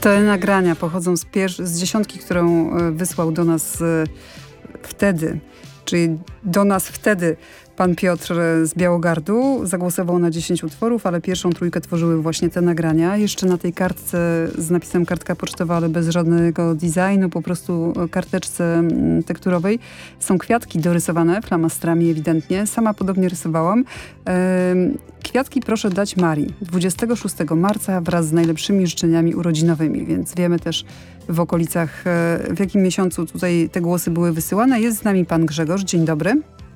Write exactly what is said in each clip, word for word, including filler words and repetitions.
Te nagrania pochodzą z, pier- z dziesiątki, którą wysłał do nas wtedy, czyli do nas wtedy pan Piotr z Białogardu. Zagłosował na dziesięć utworów, ale pierwszą trójkę tworzyły właśnie te nagrania. Jeszcze na tej kartce z napisem kartka pocztowa, ale bez żadnego designu, po prostu karteczce tekturowej są kwiatki dorysowane flamastrami ewidentnie. Sama podobnie rysowałam. Kwiatki proszę dać Marii dwudziestego szóstego marca wraz z najlepszymi życzeniami urodzinowymi, więc wiemy też w okolicach, w jakim miesiącu tutaj te głosy były wysyłane. Jest z nami pan Grzegorz. Dzień dobry.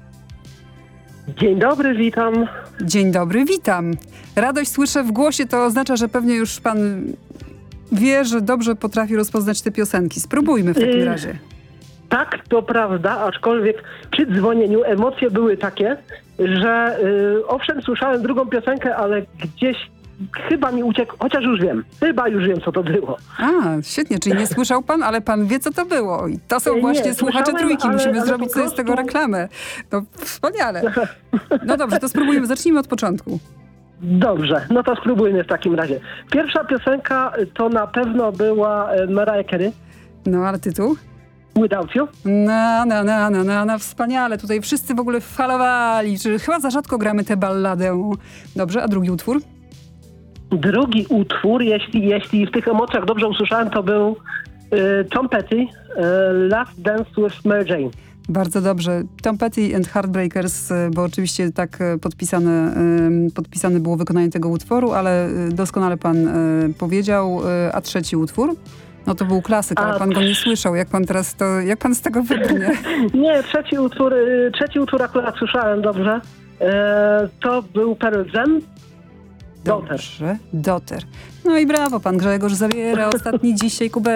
Dzień dobry, witam. Dzień dobry, witam. Radość słyszę w głosie, to oznacza, że pewnie już pan wie, że dobrze potrafi rozpoznać te piosenki. Spróbujmy w takim Yy, razie. Tak, to prawda, aczkolwiek przy dzwonieniu emocje były takie, że yy, owszem, słyszałem drugą piosenkę, ale gdzieś chyba mi uciekł, chociaż już wiem, chyba już wiem, co to było. A, świetnie, czyli nie słyszał pan, ale pan wie, co to było. I to są Nie, właśnie słuchacze słyszałem, trójki. ale- Musimy ale zrobić po sobie z tego prostu- reklamę. No wspaniale. No dobrze, to spróbujmy. Zacznijmy od początku. Dobrze, no to spróbujmy w takim razie. Pierwsza piosenka to na pewno była e, Mariah Carey, No, ale tytuł? Without You. Na, na, na, na, na, na, wspaniale. Tutaj wszyscy w ogóle falowali. Czy chyba za rzadko gramy tę balladę. Dobrze, a drugi utwór? Drugi utwór, jeśli, jeśli w tych emocjach dobrze usłyszałem, to był e, Tom Petty, e, Last Dance with Mary Jane. Bardzo dobrze. Tom Petty and Heartbreakers, y, bo oczywiście tak y, podpisane, y, podpisane było wykonanie tego utworu, ale y, doskonale pan y, powiedział. Y, a trzeci utwór? No to był klasyk, ale A pan go nie słyszał. Jak pan teraz to, jak pan z tego wybrnie? Nie, trzeci utwór, y, trzeci utwór akurat słyszałem dobrze. E, to był Pearl Jam. Daughter. Dobrze. Daughter. No i brawo, pan Grzegorz zabiera ostatni dzisiaj kubek.